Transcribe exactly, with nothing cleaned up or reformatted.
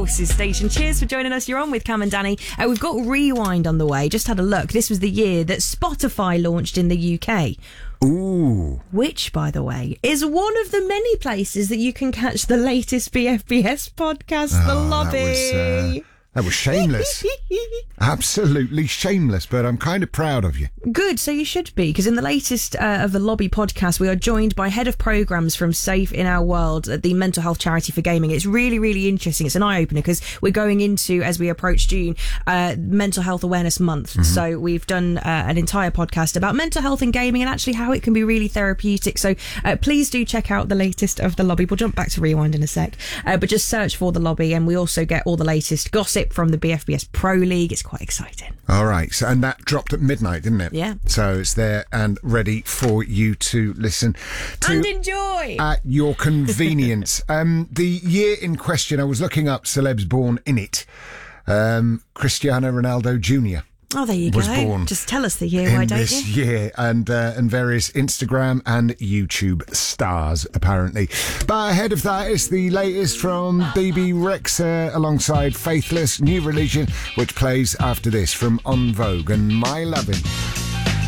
Forces station. Cheers for joining us. You're on with Cam and Danny. Uh, we've got Rewind on the way. Just had a look. This was the year that Spotify launched in the U K. Ooh. Which, by the way, is one of the many places that you can catch the latest B F B S podcast, oh, The Lobby. That was, uh, that was shameless. Absolutely shameless, but I'm kind of proud of you. Good, so you should be, because in the latest uh, of the Lobby podcast, we are joined by Head of Programmes from Safe in Our World, the mental health charity for gaming. It's really, really interesting. It's an eye-opener because we're going into, as we approach June, uh, Mental Health Awareness Month. Mm-hmm. So we've done uh, an entire podcast about mental health and gaming and actually how it can be really therapeutic. So uh, please do check out the latest of the Lobby. We'll jump back to Rewind in a sec, uh, but just search for the Lobby, and we also get all the latest gossip from the B F B S Pro League. It's quite exciting. All right, so and that dropped at midnight, didn't it? Yeah. So it's there and ready for you to listen to and enjoy at your convenience. um, the year in question, I was looking up celebs born in it. Um, Cristiano Ronaldo Junior Oh, there you was go. born Just tell us the year, in why don't this you? year, and uh, and various Instagram and YouTube stars, apparently. But ahead of that is the latest from B B Rexha alongside Faithless, New Religion, which plays after this from On Vogue and My Lovin'.